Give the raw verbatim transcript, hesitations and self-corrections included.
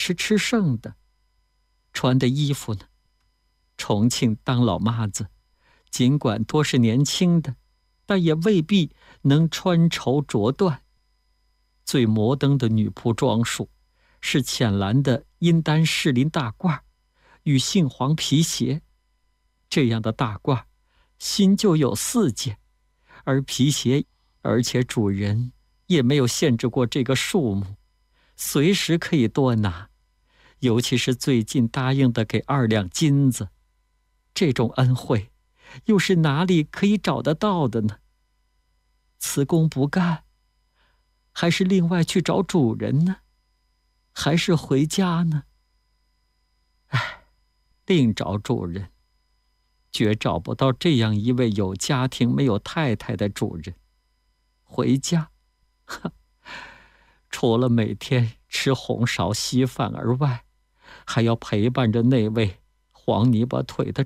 是吃剩的。穿的衣服呢，重庆当老妈子，尽管多是年轻的，但也未必能穿绸着缎。最摩登的女仆装束是浅蓝的阴丹士林大褂与杏黄皮鞋。这样的大褂新就有四件，而皮鞋，而且主人也没有限制过这个数目，随时可以多拿。尤其是最近答应的给二两金子，这种恩惠又是哪里可以找得到的呢？辞工不干，还是另外去找主人呢？还是回家呢？唉，另找主人，绝找不到这样一位有家庭没有太太的主人。回家，哈，除了每天吃红苕稀饭而外，还要陪伴着那位黄泥巴腿的